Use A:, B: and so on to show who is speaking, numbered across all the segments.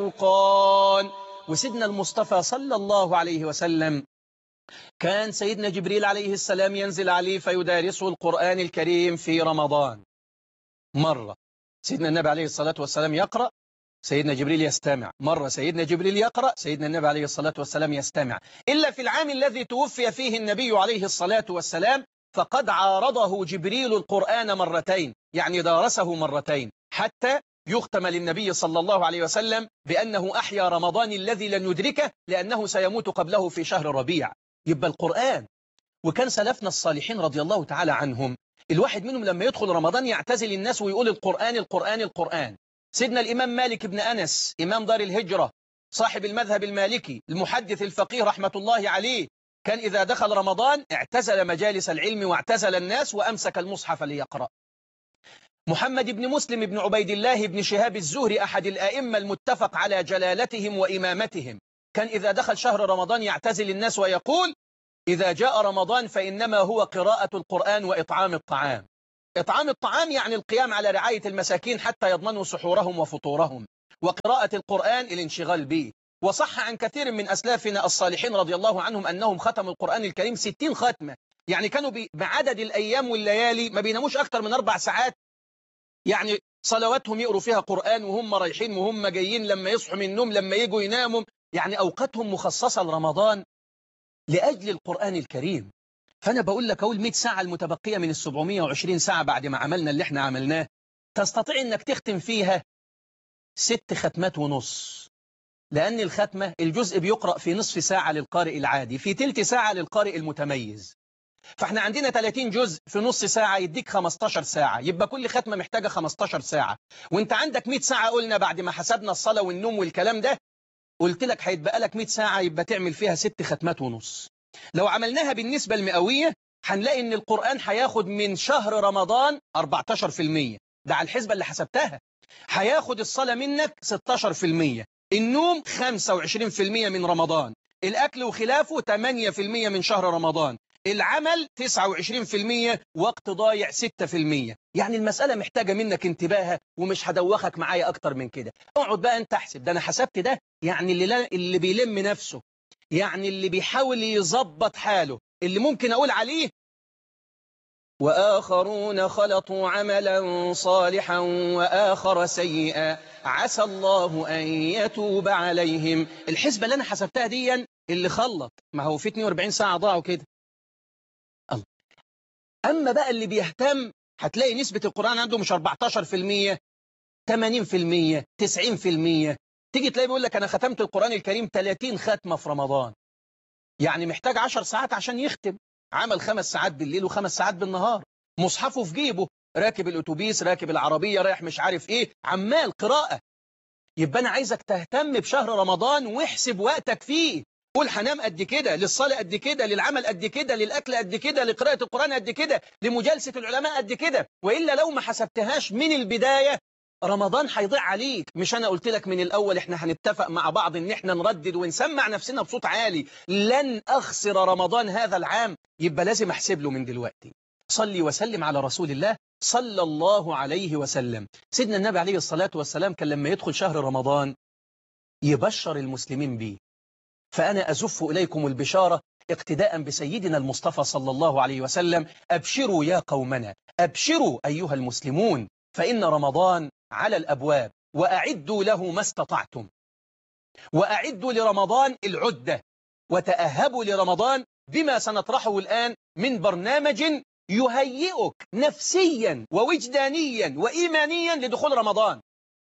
A: فرقان. وسيدنا المصطفى صلى الله عليه وسلم كان سيدنا جبريل عليه السلام ينزل عليه فيدارسه القرآن الكريم في رمضان. مرة سيدنا النبي عليه الصلاة والسلام يقرأ، سيدنا جبريل يستمع. مرة سيدنا جبريل يقرأ، سيدنا النبي عليه الصلاة والسلام يستمع. إلا في العام الذي توفي فيه النبي عليه الصلاة والسلام فقد عارضه جبريل القرآن مرتين، يعني دارسه مرتين، حتى يختم للنبي صلى الله عليه وسلم بأنه أحيا رمضان الذي لن يدركه لأنه سيموت قبله في شهر ربيع. يبقى القرآن. وكان سلفنا الصالحين رضي الله تعالى عنهم الواحد منهم لما يدخل رمضان يعتزل الناس ويقول القرآن القرآن القرآن. سيدنا الإمام مالك بن أنس إمام دار الهجرة صاحب المذهب المالكي المحدث الفقيه رحمة الله عليه كان إذا دخل رمضان اعتزل مجالس العلم واعتزل الناس وأمسك المصحف ليقرأ. محمد بن مسلم بن عبيد الله بن شهاب الزهري أحد الآئمة المتفق على جلالتهم وإمامتهم كان إذا دخل شهر رمضان يعتزل الناس ويقول إذا جاء رمضان فإنما هو قراءة القرآن وإطعام الطعام. إطعام الطعام يعني القيام على رعاية المساكين حتى يضمنوا سحورهم وفطورهم، وقراءة القرآن الانشغال به. وصح عن كثير من أسلافنا الصالحين رضي الله عنهم أنهم ختموا القرآن الكريم 60 ختمة، يعني كانوا بعدد الأيام والليالي ما بيناموش أكثر من 4 ساعات، يعني صلواتهم يقروا فيها قرآن وهم رايحين وهم جايين، لما يصحوا من النوم، لما يجوا يناموا، يعني أوقاتهم مخصصة لرمضان لأجل القرآن الكريم. فأنا بقول لك أقول 100 ساعة المتبقية من 720 ساعة بعد ما عملنا اللي احنا عملناه تستطيع أنك تختم فيها 6 ختمات ونص، لأن الختمة الجزء بيقرأ في نصف ساعة للقارئ العادي، في تلت ساعة للقارئ المتميز. فاحنا عندنا 30 جزء في نص ساعة يديك 15 ساعة، يبقى كل ختمة محتاجة 15 ساعة. وانت عندك 100 ساعة قلنا بعد ما حسبنا الصلاة والنوم والكلام ده، قلت لك هيتبقى لك 100 ساعة يبقى تعمل فيها 6 ختمات ونص. لو عملناها بالنسبة المئوية هنلاقي ان القرآن هياخد من شهر رمضان 14%، ده على الحسبة اللي حسبتها. هياخد الصلاة منك 16%، النوم 25% من رمضان، الأكل وخلافه 8% من شهر رمضان، العمل 29%، وقت ضايع 6%. يعني المسألة محتاجة منك انتباه، ومش هدوخك معايا أكتر من كده. اقعد بقى انت احسب، ده أنا حسبت ده، يعني اللي بيلم نفسه، يعني اللي بيحاول يظبط حاله، اللي ممكن أقول عليه وآخرون خلطوا عملا صالحا وآخر سيئا عسى الله أن يتوب عليهم. الحسبة اللي أنا حسبتها دي اللي خلط، ما هو في 42 ساعة ضاعوا كده. أما بقى اللي بيهتم هتلاقي نسبة القرآن عنده مش 14%، 80%، 90%. تيجي تلاقي بيقول لك أنا ختمت القرآن الكريم 30 ختمة في رمضان، يعني محتاج 10 ساعات عشان يختم، عمل 5 ساعات بالليل و5 ساعات بالنهار، مصحفه في جيبه، راكب الأتوبيس، راكب العربية، رايح مش عارف إيه، عمال قراءة. يبقى أنا عايزك تهتم بشهر رمضان واحسب وقتك فيه، قول هنام قد كده، للصلاة قد كده، للعمل قد كده، للأكل قد كده، لقراءة القرآن قد كده، لمجالسة العلماء قد كده. وإلا لو ما حسبتهاش من البداية رمضان هيضيع عليك. مش أنا قلت لك من الأول إحنا هنتفق مع بعض إن إحنا نردد ونسمع نفسنا بصوت عالي لن أخسر رمضان هذا العام؟ يبقى لازم أحسب له من دلوقتي. صلي وسلم على رسول الله صلى الله عليه وسلم. سيدنا النبي عليه الصلاة والسلام كان لما يدخل شهر رمضان يبشر المسلمين به. فأنا أزف إليكم البشارة اقتداء بسيدنا المصطفى صلى الله عليه وسلم. أبشروا يا قومنا، أبشروا أيها المسلمون، فإن رمضان على الأبواب، وأعدوا له ما استطعتم، وأعدوا لرمضان العدة، وتأهبوا لرمضان بما سنطرحه الآن من برنامج يهيئك نفسيا ووجدانيا وإيمانيا لدخول رمضان.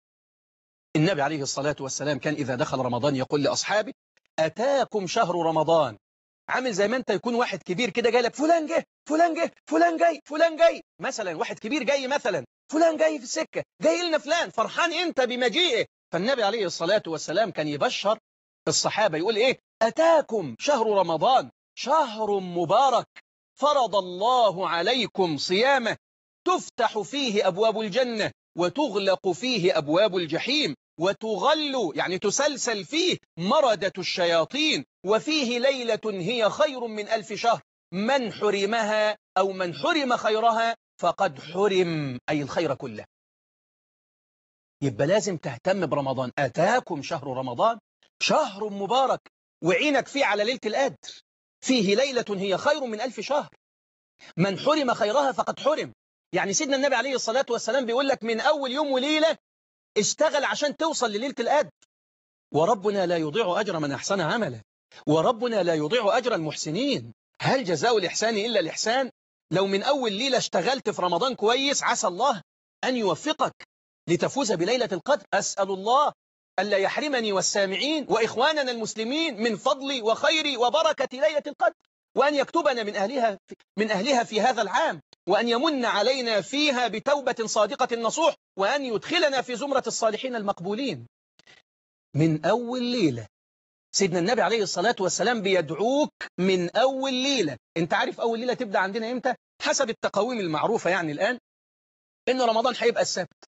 A: النبي عليه الصلاة والسلام كان إذا دخل رمضان يقول لأصحابه أتاكم شهر رمضان. عامل زي ما انت يكون واحد كبير كده جاي لك، فلان جه، فلان جه، فلان جاي، فلان جاي، مثلا واحد كبير جاي، مثلا فلان جاي في السكة، جاي لنا فلان، فرحان انت بمجيئه. فالنبي عليه الصلاة والسلام كان يبشر الصحابة يقول ايه؟ أتاكم شهر رمضان شهر مبارك فرض الله عليكم صيامه، تفتح فيه أبواب الجنة وتغلق فيه أبواب الجحيم، وتغل يعني تسلسل فيه مردة الشياطين، وفيه ليلة هي خير من 1000 شهر، من حرمها أو من حرم خيرها فقد حرم، أي الخير كله. يبقى لازم تهتم برمضان. أتاكم شهر رمضان شهر مبارك، وعينك فيه على ليلة القدر، فيه ليلة هي خير من 1000 شهر. من حرم خيرها فقد حرم. يعني سيدنا النبي عليه الصلاة والسلام بيقول لك من أول يوم وليلة اشتغل عشان توصل لليلة القدر. وربنا لا يضيع أجر من أحسن عملا، وربنا لا يضيع أجر المحسنين. هل جزاء الإحسان إلا الإحسان؟ لو من أول ليلة اشتغلت في رمضان كويس، عسى الله أن يوفقك لتفوز بليلة القدر. أسأل الله ألا يحرمني والسامعين وإخواننا المسلمين من فضل وخير وبركة ليلة القدر، وأن يكتبنا من أهلها في هذا العام، وأن يمن علينا فيها بتوبة صادقة نصوح، وأن يدخلنا في زمرة الصالحين المقبولين. من أول ليلة سيدنا النبي عليه الصلاة والسلام بيدعوك من أول ليلة. انت عارف أول ليلة تبدأ عندنا إمتى؟ حسب التقاويم المعروفة يعني الآن إن رمضان هيبقى السبت.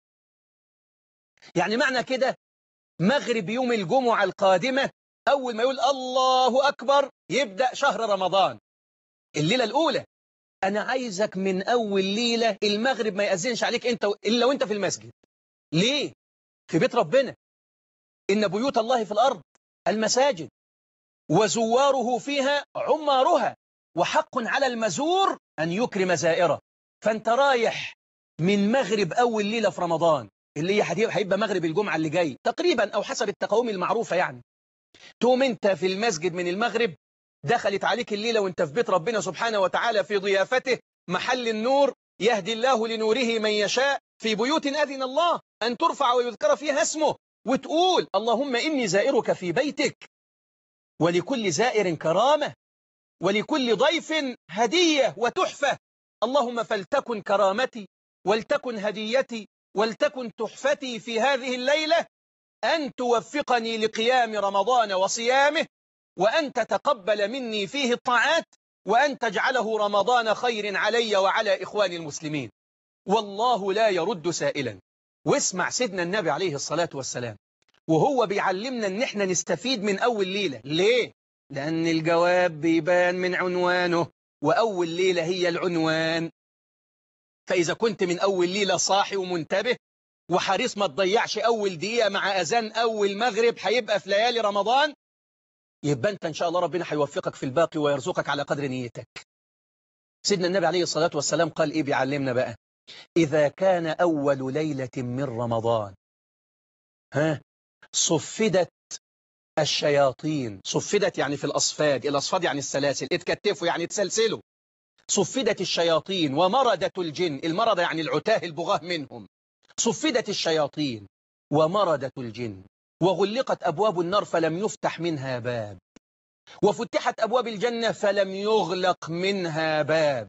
A: يعني معنى كده مغرب يوم الجمعة القادمة أول ما يقول الله أكبر يبدأ شهر رمضان، الليلة الأولى. أنا عايزك من أول ليلة المغرب ما يأذنش عليك أنت إلا وأنت في المسجد. ليه؟ في بيت ربنا. إن بيوت الله في الأرض المساجد، وزواره فيها عمارها، وحق على المزور أن يكرم زائره. فأنت رايح من مغرب أول ليلة في رمضان اللي هيبقى مغرب الجمعة اللي جاي تقريبا، أو حسب التقاويم المعروفة يعني. تقوم أنت في المسجد من المغرب، دخلت عليك الليلة وانت في بيت ربنا سبحانه وتعالى في ضيافته محل النور، يهدي الله لنوره من يشاء، في بيوت أذن الله أن ترفع ويذكر فيها اسمه، وتقول اللهم إني زائرك في بيتك، ولكل زائر كرامة، ولكل ضيف هدية وتحفة. اللهم فلتكن كرامتي ولتكن هديتي ولتكن تحفتي في هذه الليلة أن توفقني لقيام رمضان وصيامه، وأن تتقبل مني فيه الطاعات، وأن تجعله رمضان خير علي وعلى إخواني المسلمين. والله لا يرد سائلا. واسمع سيدنا النبي عليه الصلاة والسلام وهو بيعلمنا ان احنا نستفيد من أول ليلة. ليه؟ لأن الجواب بيبان من عنوانه، وأول ليلة هي العنوان. فإذا كنت من أول ليلة صاحي ومنتبه وحريص ما تضيعش أول دقيقة مع أذان أول مغرب هيبقى في ليالي رمضان، يبقى أنت إن شاء الله ربنا هيوفقك في الباقي ويرزقك على قدر نيتك. سيدنا النبي عليه الصلاة والسلام قال إيه بيعلمنا بقى؟ إذا كان أول ليلة من رمضان صفدت الشياطين. صفدت يعني في الأصفاد، الأصفاد يعني السلاسل، اتكتفوا يعني تسلسلوا. صفدت الشياطين ومردت الجن، المرض يعني العتاه البغاه منهم. صفدت الشياطين ومردت الجن، وغلقت أبواب النار فلم يفتح منها باب، وفتحت أبواب الجنة فلم يغلق منها باب.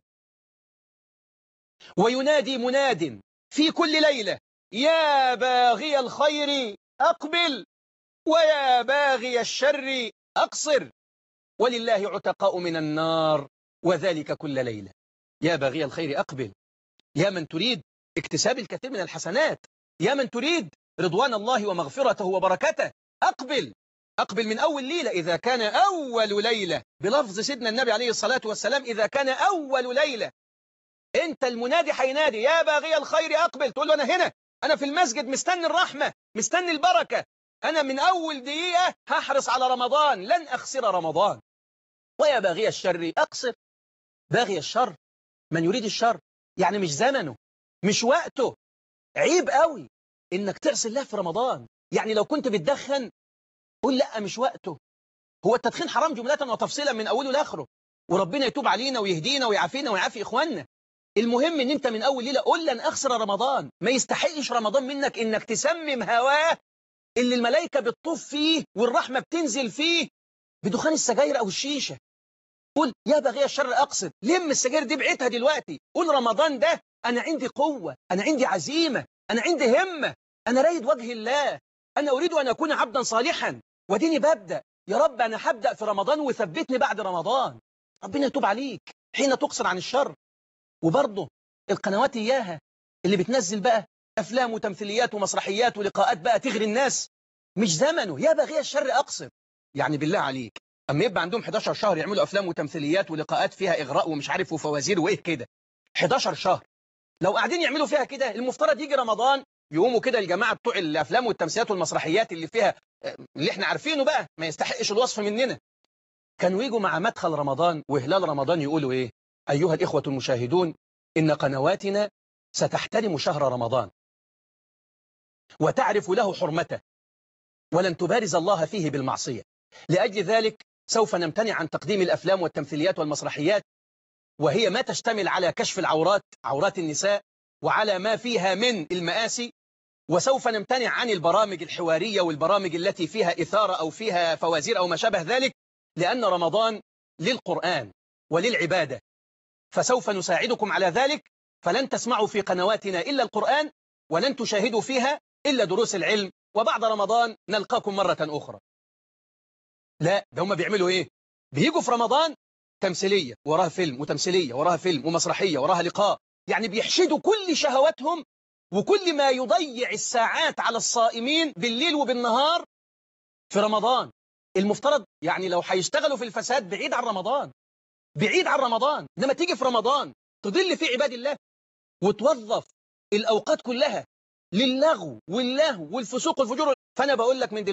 A: وينادي مناد في كل ليلة يا باغي الخير أقبل، ويا باغي الشر أقصر، ولله عتقاء من النار، وذلك كل ليلة. يا باغي الخير أقبل، يا من تريد اكتساب الكثير من الحسنات، يا من تريد رضوان الله ومغفرته وبركته، أقبل. أقبل من أول ليلة. إذا كان أول ليلة، بلفظ سيدنا النبي عليه الصلاة والسلام، إذا كان أول ليلة، أنت المنادي حينادي يا باغي الخير أقبل، تقول له أنا هنا، أنا في المسجد مستني الرحمة، مستني البركة، أنا من أول دقيقة هحرص على رمضان، لن أخسر رمضان. ويا باغي الشر أقصر. باغي الشر من يريد الشر، يعني مش زمنه، مش وقته. عيب قوي إنك تعصي الله في رمضان. يعني لو كنت بتدخن قول لا مش وقته. هو التدخين حرام جملة وتفصيلا من أوله لآخره، وربنا يتوب علينا ويهدينا ويعافينا ويعافي إخواننا. المهم إن أنت من أول ليلة قول لن أخسر رمضان. ما يستحقش رمضان منك إنك تسمم هواه اللي الملائكة بتطوف فيه والرحمة بتنزل فيه بدخان السجاير أو الشيشة. قول يا باغي الشر أقصد، لم السجاير دي بعتها دلوقتي. قول رمضان ده أنا عندي قوة، أنا عندي عزيمة، أنا عندي همة، أنا رايد وجه الله، أنا أريد أن أكون عبدا صالحا، وديني ببدأ. يا رب أنا هبدأ في رمضان وثبتني بعد رمضان. ربنا يتوب عليك حين تقصر عن الشر. وبرضه القنوات إياها اللي بتنزل بقى أفلام وتمثيليات ومسرحيات ولقاءات بقى تغري الناس، مش زمنه. يا باغي الشر أقصر. يعني بالله عليك أما يبقى عندهم 11 شهر يعملوا أفلام وتمثيليات ولقاءات فيها إغراء ومش عارف وفوازير وإيه كده، 11 شهر لو قاعدين يعملوا فيها كده، المفترض يجي رمضان يقوموا كده الجماعة بتوع الأفلام والتمثيلات والمسرحيات اللي فيها اللي احنا عارفينه بقى ما يستحقش الوصف مننا، كانوا يجوا مع مدخل رمضان وهلال رمضان يقولوا إيه؟ أيها الإخوة المشاهدون، إن قنواتنا ستحترم شهر رمضان وتعرف له حرمته ولن تبارز الله فيه بالمعصية، لأجل ذلك سوف نمتنع عن تقديم الأفلام والتمثيليات والمسرحيات، وهي ما تشتمل على كشف العورات، عورات النساء، وعلى ما فيها من المآسي، وسوف نمتنع عن البرامج الحوارية والبرامج التي فيها إثارة أو فيها فوازير أو ما شابه ذلك، لأن رمضان للقرآن وللعبادة، فسوف نساعدكم على ذلك، فلن تسمعوا في قنواتنا إلا القرآن، ولن تشاهدوا فيها إلا دروس العلم، وبعد رمضان نلقاكم مرة أخرى. لا، ده هم بيعملوا إيه؟ بيجوا في رمضان تمثيلية وراها فيلم، وتمثيلية وراها فيلم، ومسرحية وراها لقاء، يعني بيحشدوا كل شهواتهم وكل ما يضيع الساعات على الصائمين بالليل وبالنهار في رمضان. المفترض يعني لو هيشتغلوا في الفساد بعيد عن رمضان، بعيد عن رمضان، إنما تيجي في رمضان تضل في عباد الله وتوظف الأوقات كلها للغو واللهو والفسوق والفجور. فأنا بقول لك من دلوقتي